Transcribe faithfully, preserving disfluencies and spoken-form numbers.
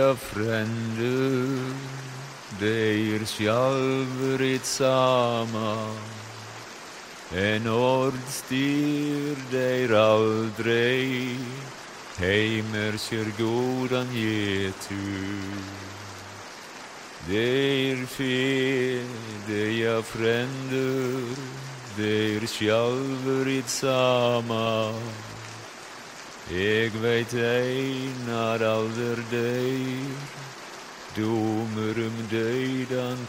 deia frender, deir sjálfrit sama, en ordstyr deir aldrei, heimer sér gódan getu. Deir fe, deia frender, deir sjálfrit sama, eg veit einar alder deir, domer um døydan